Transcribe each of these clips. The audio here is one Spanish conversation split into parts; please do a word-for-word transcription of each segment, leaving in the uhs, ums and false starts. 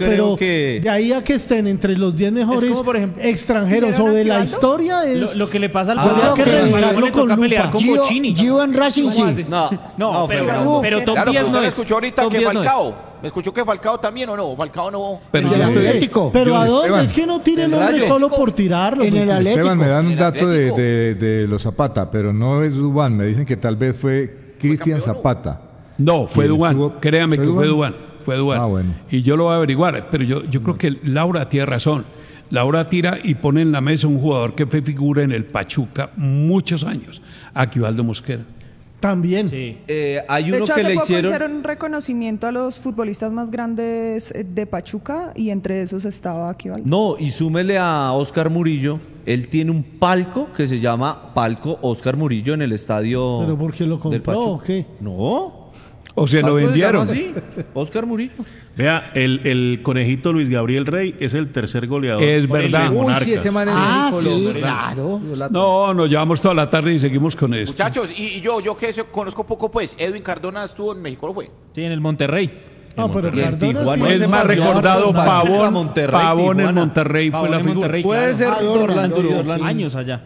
pero que... de ahí a que estén entre los diez mejores como, por ejemplo, extranjeros o de la historia es... Lo, lo que le pasa al ah, Boyacá que, que que le toca pelear con Bochini. Gio en Racing sí. No, no, no, pero, pero, pero top claro, diez no me es. escuchó ahorita top que Falcao. No ¿Me escuchó que Falcao también o no? Falcao no. Pero en el Atlético. Pero ¿a dónde? Es que no tiren nombre solo por tirarlo. En el Atlético. Esteban, me dan un dato de, de, de los Zapata, pero no es Duván. Me dicen que tal vez fue Cristian Zapata. No, fue Duván. Estuvo... Créame ¿Fue que Duván? fue Duván. Fue Duván. Ah, bueno. Y yo lo voy a averiguar. Pero yo, yo creo que Laura tiene razón. Laura tira y pone en la mesa un jugador que fue figura en el Pachuca muchos años. Aquivaldo Mosquera. También. Sí. Eh, hay uno de hecho, que hace le poco hicieron... hicieron un reconocimiento a los futbolistas más grandes de Pachuca y entre esos estaba Aquivaldo. No, y súmele a Oscar Murillo. Él tiene un palco que se llama Palco Oscar Murillo en el estadio. ¿Pero por qué lo compró o qué? No. O se lo vendieron. Sí, Oscar Murillo. Vea, el, el conejito Luis Gabriel Rey es el tercer goleador. Es verdad. Uy, sí, ese man es ah, sí, claro. No, nos llevamos toda la tarde y seguimos con esto. Muchachos, y, y yo, yo que conozco poco, pues, Edwin Cardona estuvo en México, ¿no fue? Sí, en el Monterrey. No, pero Cardona sí. Es más recordado Pavón, Monterrey, Pavón en Monterrey fue la figura. Monterrey, puede ser Dorlan, sí, Dorlan. Años allá.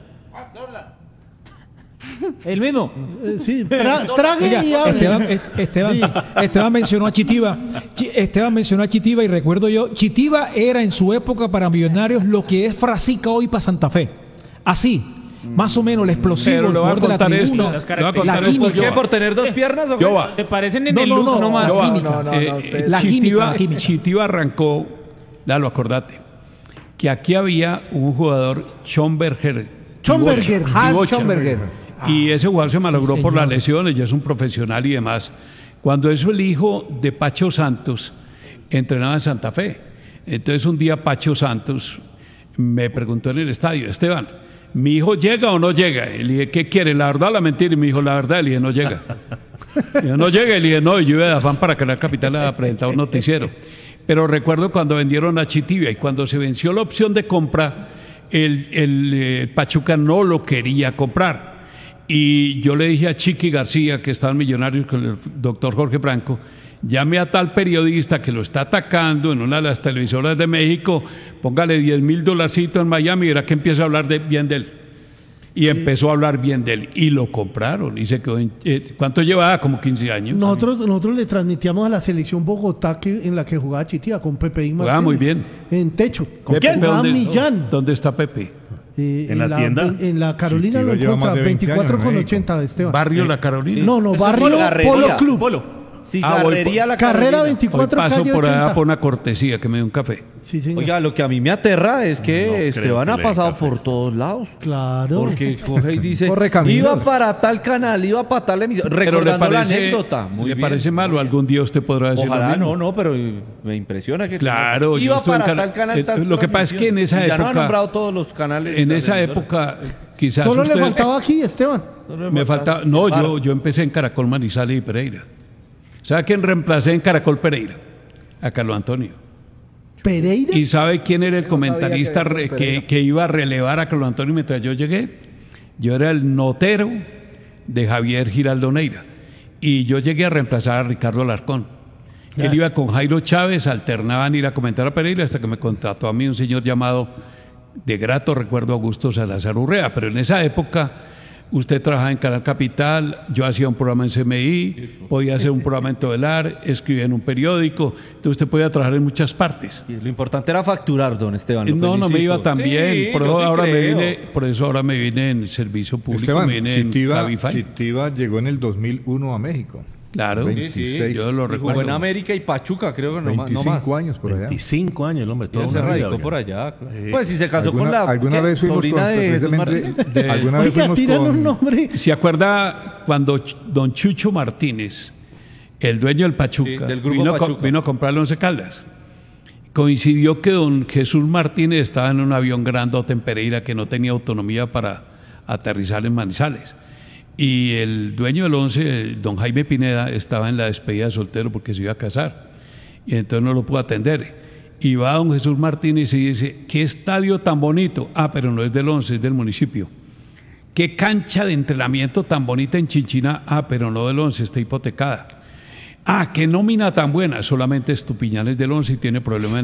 El mismo. Sí, tra trague y hable. Esteban, Esteban, sí. Esteban mencionó a Chitiva. Esteban mencionó a Chitiva y recuerdo yo, Chitiva era en su época para Millonarios lo que es Frasica hoy para Santa Fe. Así, más o menos el explosivo. Pero le voy a contar esto. Le voy a contar esto. ¿Por qué? ¿Por tener dos piernas o qué? ¿Te parecen en no, el no, look no, nomás? no, química. no, no, no, eh, la, Chitiva, química, la química. Chitiva arrancó, Lalo, acordate, que aquí había un jugador, Schomberger. Schomberger. Hans Schomberger. Y ese jugador se malogró sí, por las lesiones, ya es un profesional y demás. Cuando eso el hijo de Pacho Santos entrenaba en Santa Fe. Entonces un día Pacho Santos me preguntó en el estadio, Esteban, ¿mi hijo llega o no llega? Y le dije, ¿qué quiere? ¿La verdad o la mentira? Y me dijo, la verdad. Le dije, no llega. Le dije, no llega. Y le dije, no, y yo iba de afán para Canal Capital a presentar un noticiero. Pero recuerdo cuando vendieron a Chitivia y cuando se venció la opción de compra, el, el eh, Pachuca no lo quería comprar. Y yo le dije a Chiqui García, que estaba en Millonarios con el doctor Jorge Franco, llame a tal periodista que lo está atacando en una de las televisoras de México, póngale diez mil dolarcitos en Miami y verá que empieza a hablar de, bien de él. Y empezó a hablar bien de él. Y lo compraron. Y se quedó en, eh, ¿cuánto llevaba? Como quince años. Nosotros, nosotros le transmitíamos a la selección Bogotá que, en la que jugaba Chitiva con Pepe y Martínez. Ah, muy bien. En techo. ¿Con quién? ¿Dónde, Millán. ¿Dónde está Pepe? Eh, ¿En, en la, la tienda? En, en la Carolina Chitiva lo lleva encuentra más de veinte veinticuatro con años, ochenta de Esteban. ¿Barrio La Carolina? No, no, Barrio Polo Club. Polo. Cigarrería ah, La Carrera Carolina. veinticuatro, Hoy paso calle por allá ochenta. por una cortesía que me dio un café. Sí, señor. Oiga, lo que a mí me aterra es que No Esteban creo ha que pasado le por café. todos lados. Claro. Porque coge y dice, Corre caminos. iba para tal canal, iba para tal emisión. Pero le Recordando la parece, anécdota. Muy ¿le bien. parece malo? Algún día usted podrá decir Ojalá, lo mismo. no, no, pero me impresiona que... Claro, yo iba estuve en para cana- tal canal, eh, tal lo que pasa es que en esa transmisión. Ya no ha época- nombrado todos los canales. En de la esa televisora. época, quizás Solo usted... le faltaba aquí, Esteban. Solo le Me faltaba... No, yo, yo empecé en Caracol Manizales y Pereira. ¿Sabe quién reemplacé en Caracol Pereira? A Carlos Antonio. Pereira. ¿Y sabe quién era el comentarista que, que, que iba a relevar a Carlos Antonio mientras yo llegué? Yo era el notero de Javier Giraldo Neira. Y yo llegué a reemplazar a Ricardo Alarcón. Él iba con Jairo Chávez, alternaban ir a comentar a Pereira hasta que me contrató a mí un señor llamado, de grato recuerdo, Augusto Salazar Urrea. Pero en esa época usted trabajaba en Canal Capital, yo hacía un programa en C M I, podía hacer un programa en Todelar, escribía en un periódico, entonces usted podía trabajar en muchas partes. Y lo importante era facturar, don Esteban. lo No, no me felicito. iba tan bien, Sí, por, yo eso sí ahora me creo. vine, por eso ahora me vine en servicio público, Esteban, me vine en Chitiva, Cabify. Chitiva llegó en el dos mil uno a México. Claro, Sí, sí, yo lo y recuerdo. jugó en América y Pachuca, creo que no, más- no más. veinticinco años por allá. veinticinco años el hombre. Y Toda él se una vida, radicó oiga. por allá. claro. Sí. Pues si se casó con ¿Alguna, la alguna ¿qué? vez fuimos sobrina con, de Jesús precisamente, Martínez. De- alguna vez Oiga, fuimos tiran un con, nombre. ¿Se acuerda cuando Ch- don Chucho Martínez, el dueño del Pachuca, Sí, del grupo vino, a co- Pachuca. vino a comprar el Once Caldas? Coincidió que don Jesús Martínez estaba en un avión grandote en Pereira que no tenía autonomía para aterrizar en Manizales. Y el dueño del Once, don Jaime Pineda, estaba en la despedida de soltero porque se iba a casar. Y entonces no lo pudo atender. Y va don Jesús Martínez y dice, ¿qué estadio tan bonito? Ah, pero no es del Once, es del municipio. ¿Qué cancha de entrenamiento tan bonita en Chinchina? Ah, pero no del Once, está hipotecada. Ah, qué nómina tan buena, solamente Estupiñán es del Once y tiene problemas.